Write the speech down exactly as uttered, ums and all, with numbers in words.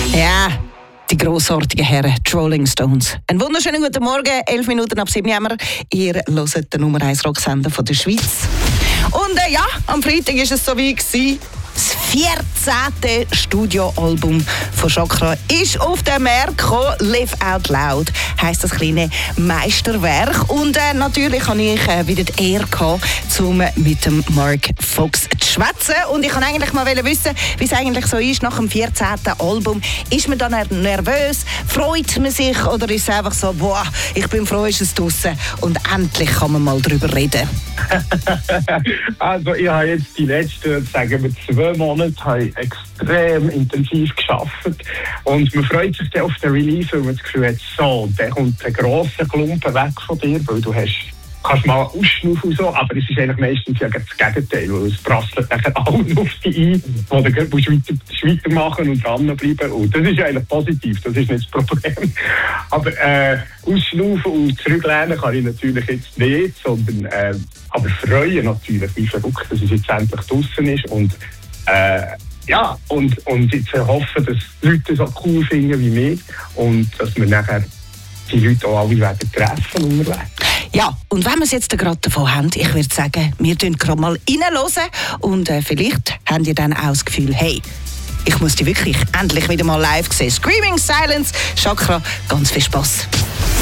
Ja, die grossartigen Herren, die Rolling Stones. Einen wunderschönen guten Morgen, elf Minuten ab sieben haben wir. Ihr hört den Nummer eins Rocksender von der Schweiz. Und äh, ja, am Freitag war es so wie gewesen. Das vierzehnte Studioalbum von Chakra ist auf den Markt gekommen. Live Out Loud heisst das kleine Meisterwerk. Und äh, natürlich habe ich äh, wieder die Ehre gehabt, um mit dem Mark Fox zu schwätzen. Und ich wollte eigentlich mal wissen, wie es eigentlich so ist nach dem vierzehnten Album. Ist man dann nervös? Freut man sich? Oder ist es einfach so, boah, ich bin froh, ist es draussen und endlich kann man mal drüber reden? Also ich habe jetzt die letzten, sagen wir, zwei Monate habe ich extrem intensiv gearbeitet und man freut sich dann auf den Release, weil man das Gefühl hat, so, der kommt ein grosser Klumpen weg von dir, weil du hast, kannst mal ausschnaufen und so, aber es ist eigentlich meistens ja das Gegenteil, weil es prasselt nachher allen auf dich ein, wo du weiter, weitermachen und dranbleiben und das ist eigentlich positiv, das ist nicht das Problem. Aber äh, ausschnaufen und zurücklehnen kann ich natürlich jetzt nicht, sondern äh, aber freuen natürlich, wie verrückt, dass es jetzt endlich draussen ist und äh, ja, und, und jetzt hoffen, dass die Leute es auch cool finden wie mich und dass wir nachher die Leute auch alle werden treffen unterwegs. Ja, und wenn wir es jetzt gerade davon haben, ich würde sagen, wir hören gerade mal reinhören und äh, vielleicht habt ihr dann auch das Gefühl, hey, ich muss die wirklich endlich wieder mal live sehen. Screaming Silence, Chakra, ganz viel Spass.